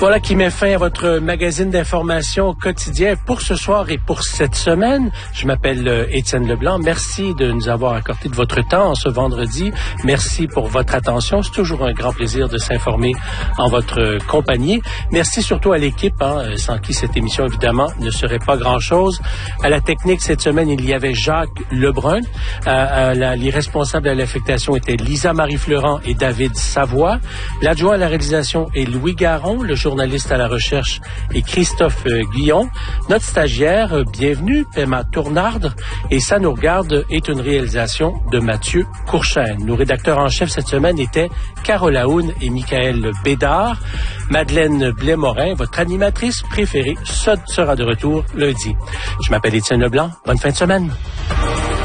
Voilà qui met fin à votre magazine d'information quotidien pour ce soir et pour cette semaine. Je m'appelle Étienne Leblanc. Merci de nous avoir accordé de votre temps ce vendredi. Merci pour votre attention. C'est toujours un grand plaisir de s'informer en votre compagnie. Merci surtout à l'équipe, sans qui cette émission, évidemment, ne serait pas grand-chose. À la technique, cette semaine, il y avait Jacques Lebrun. Les responsables à l'affectation étaient Lisa Marie-Florent et David Savoie. L'adjoint à la réalisation est Louis Garon. Le journaliste à la recherche est Christophe Guillon. Notre stagiaire, bienvenue, Pema Tournarde. Et Ça nous regarde est une réalisation de Mathieu Courchaine. Nos rédacteurs en chef cette semaine étaient Carole Aoun et Michael Bédard. Madeleine Blais-Morin, votre animatrice préférée, sera de retour lundi. Je m'appelle Étienne Leblanc. Bonne fin de semaine.